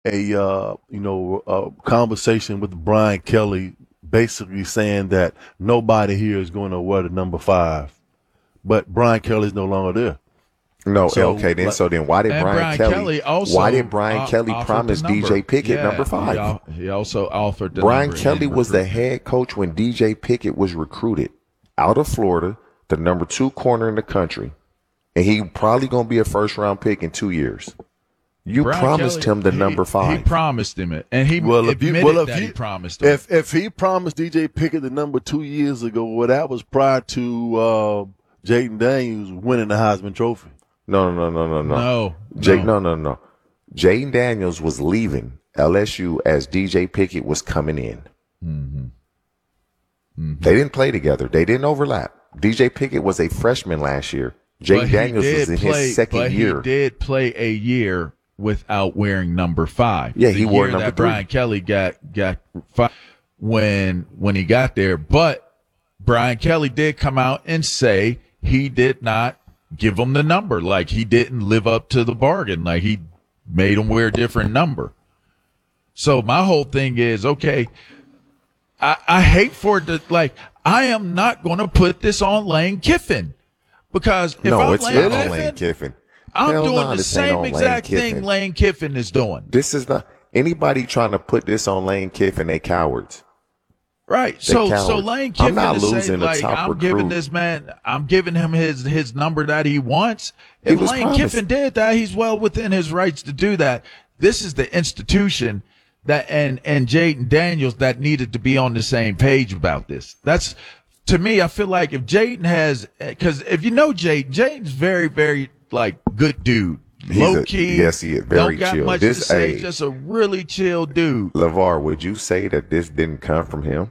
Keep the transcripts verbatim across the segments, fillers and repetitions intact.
a uh, you know a conversation with Brian Kelly, basically saying that nobody here is going to wear the number five, but Brian Kelly's no longer there. No, So okay, then like, so then why did And Brian Brian Kelly Kelly why did also Brian uh, Kelly offered the promise D J number. Pickett number Yeah, he, five? al- he also offered the Brian number Kelly in was the recruitment. head coach when D J Pickett was recruited out of Florida, the number two corner in the country, and he probably gonna be a first round pick in two years. You Brian promised Kelly, him the he, number he five. promised him it, and he well, if you admitted well if that he you promised him. if if he promised D J Pickett the number two years ago, well, that was prior to uh, Jaden Daniels winning the Heisman Trophy. No, no, no, no, no, no. no, Jake, no. no, no, no. Jaden Daniels was leaving L S U as D J Pickett was coming in. Mm-hmm. Mm-hmm. They didn't play together. They didn't overlap. D J Pickett was a freshman last year. But Jaden he Daniels did was in play, his second but year. he did play a year without wearing number five. Yeah, the he wore year number that three. Brian Kelly got got five when when he got there. But Brian Kelly did come out and say he did not give him the number. Like he didn't live up to the bargain. Like he made him wear a different number. So my whole thing is, okay, I, I hate for it to, like, I am not going to put this on Lane Kiffin because if no, I'm it's Lane not Kiffin, on Lane Kiffin. I'm Hell doing nah, the this ain't same on Lane exact thing Kiffin. Lane Kiffin is doing. This is not anybody trying to put this on Lane Kiffin. They cowards. Right. So cowards. so Lane I'm Kiffin not is saying, losing a like, top I'm giving recruit. this man, I'm giving him his his number that he wants. He If was Lane promised. Kiffin did that, he's well within his rights to do that. This is the institution that and and Jaden Daniels that needed to be on the same page about this. That's to me. I feel like if Jaden has, because if you know Jaden, Jaden's very very like good dude, He's low a- key. yes, he is very don't got chill. much This- to say. hey. Just a really chill dude. LeVar, would you say that this didn't come from him?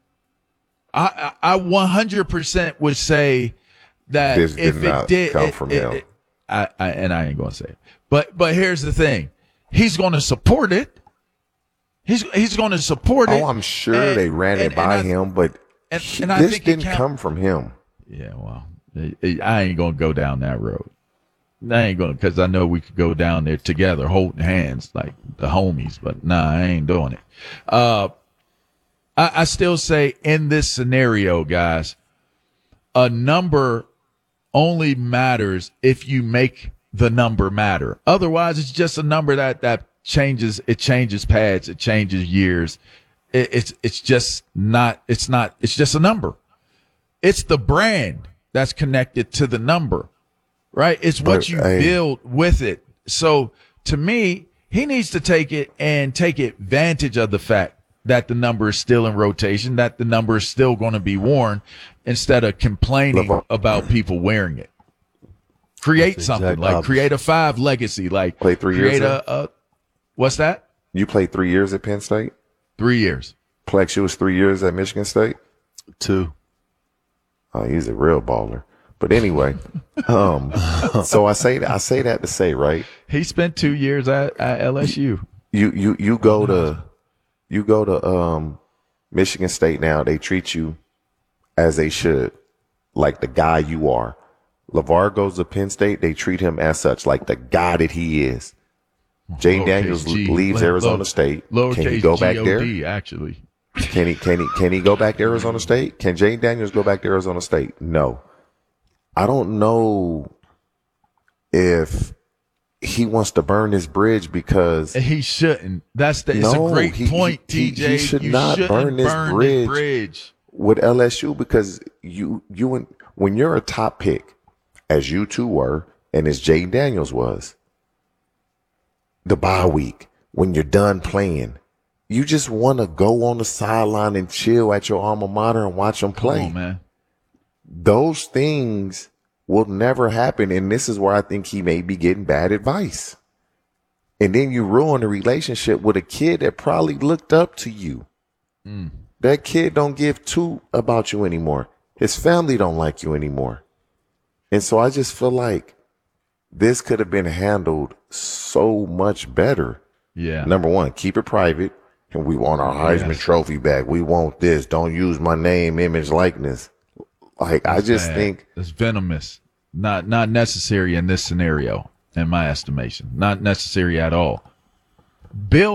I I I one hundred percent would say that This if did it not did, come it- from it- him. it- I, I and I ain't gonna say it. But but here's the thing, he's gonna support it. He's he's gonna support it. Oh, I'm sure And- they ran and- it by and I- him, but and- he- and I this think it didn't count- come from him. Yeah, well, I I ain't gonna go down that road. I ain't gonna, because I know we could go down there together, holding hands like the homies. But nah, I ain't doing it. Uh, I, I still say in this scenario, guys, a number only matters if you make the number matter. Otherwise, it's just a number that that changes. It changes pads. It changes years. It, it's it's just not. It's not. It's just a number. It's the brand that's connected to the number, right? It's what But, you hey. build with it. So to me, he needs to take it and take advantage of the fact that the number is still in rotation, that the number is still going to be worn, instead of complaining LeVar. about people wearing it. Create That's the something exact like opposite. create a five legacy, like Play three create years a, a what's that? You played three years at Penn State. Three years. Plex, you was three years at Michigan State. Two. Oh, he's a real baller. But anyway, um, so I say that I say that to say, right? He spent two years at, at L S U. You you you go to you go to um Michigan State now. They treat you as they should, like the guy you are. LeVar goes to Penn State. They treat him as such, like the guy that he is. Jaden Lowercase Daniels G, leaves low- Arizona low- State. Can he Lowercase go back G O there? D, actually. Can he can he can he go back to Arizona State? Can Jaden Daniels go back to Arizona State? No. I don't know if he wants to burn this bridge because And he shouldn't. That's the. It's No, a great he- point, he- he T J. should you not shouldn't burn this bridge. bridge. with L S U because you you and when you're a top pick, as you two were, and as Jaden Daniels was, the bye week when you're done playing, you just want to go on the sideline and chill at your alma mater and watch them play. Come on, man. Those things will never happen, and this is where I think he may be getting bad advice. And then you ruin a relationship with a kid that probably looked up to you. Mm. That kid don't give two about you anymore. His family don't like you anymore. And so I just feel like this could have been handled so much better. Yeah. Number one, keep it private. And we want our Heisman Yes. Trophy back. We want this. Don't use my name, image, likeness. Like, I just Bad. think it's venomous. Not not necessary in this scenario, in my estimation. Not necessary at all. Bill